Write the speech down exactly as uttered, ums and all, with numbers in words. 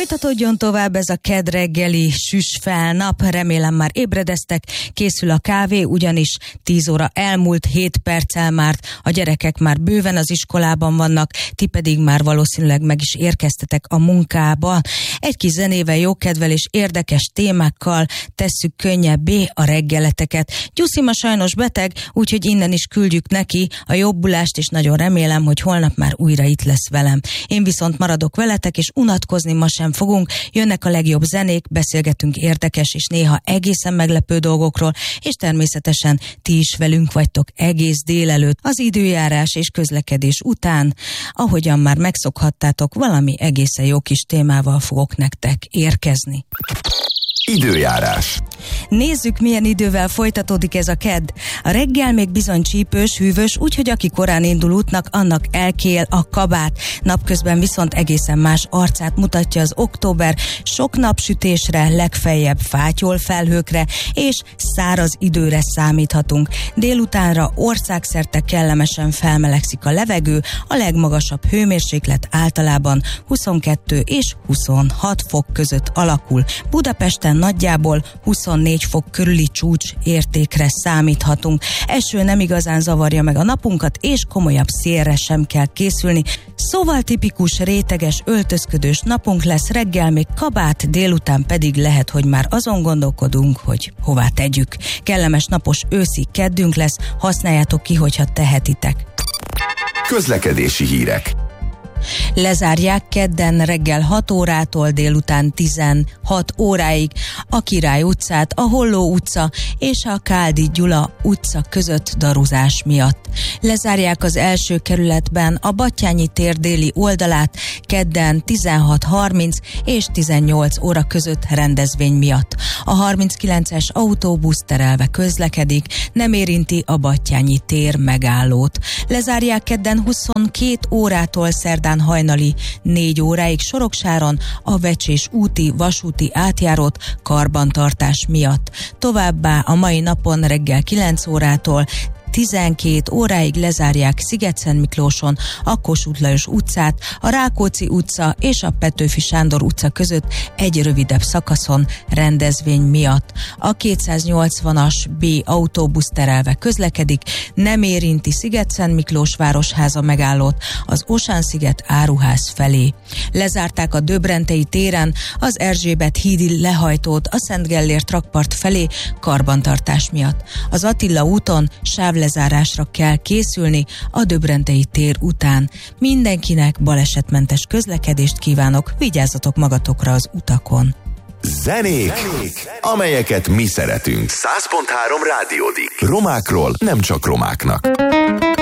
Folytatódjon tovább ez a kedd reggeli süss fel nap, remélem már ébredeztek, készül a kávé, ugyanis tíz óra elmúlt, hét perccel már a gyerekek már bőven az iskolában vannak, ti pedig már valószínűleg meg is érkeztetek a munkába. Egy kis zenével, jókedvel és érdekes témákkal tesszük könnyebbé a reggeleteket. Gyuszi ma sajnos beteg, úgyhogy innen is küldjük neki a jobbulást, és nagyon remélem, hogy holnap már újra itt lesz velem. Én viszont maradok veletek, és unatkozni ma sem fogunk, jönnek a legjobb zenék, beszélgetünk érdekes és néha egészen meglepő dolgokról, és természetesen ti is velünk vagytok egész délelőtt az időjárás és közlekedés után. Ahogyan már megszokhattátok, valami egészen jó kis témával fogok nektek érkezni. Időjárás. Nézzük, milyen idővel folytatódik ez a kedd. A reggel még bizony csípős, hűvös, úgyhogy aki korán indul útnak, annak elkél a kabát. Napközben viszont egészen más arcát mutatja az október, sok napsütésre, legfeljebb fátyol felhőkre és száraz időre számíthatunk. Délutánra országszerte kellemesen felmelegszik a levegő, a legmagasabb hőmérséklet általában huszonkettő és huszonhat fok között alakul. Budapesten nagyjából huszonnégy fok körüli csúcs értékre számíthatunk. Eső nem igazán zavarja meg a napunkat, és komolyabb szélre sem kell készülni. Szóval tipikus réteges, öltözködős napunk lesz, reggel még kabát, délután pedig lehet, hogy már azon gondolkodunk, hogy hová tegyük. Kellemes napos őszi keddünk lesz, használjátok ki, hogyha tehetitek. Közlekedési hírek. Lezárják kedden reggel hat órától délután tizenhat óráig a Király utcát, a Holló utca és a Káldi Gyula utca között daruzás miatt. Lezárják az első kerületben a Battyányi tér déli oldalát kedden tizenhat harminc és tizennyolc óra között rendezvény miatt. A harminckilences autóbusz terelve közlekedik, nem érinti a Battyányi tér megállót. Lezárják kedden huszonkét órától szerdán hajnali négy óráig Soroksáron a Vecsés úti vasúti átjárót karbantartás miatt. Továbbá a mai napon reggel kilenc órától tizenkét óráig lezárják Szigetszent Miklóson a Kossuth Lajos utcát, a Rákóczi utca és a Petőfi Sándor utca között egy rövidebb szakaszon rendezvény miatt. A kétszáznyolcvanas B autóbusz terelve közlekedik, nem érinti Szigetszent Miklós városháza megállót az Osán-sziget áruház felé. Lezárták a Döbrentei téren az Erzsébet hídi lehajtót a Szent Gellért rakpart felé karbantartás miatt. Az Attila úton sávlezárásra kell készülni a Döbrentei tér után. Mindenkinek balesetmentes közlekedést kívánok, vigyázzatok magatokra az utakon. Zenék, Zenék, amelyeket mi szeretünk. száz pont három Rádiódik. Romákról nem csak romáknak.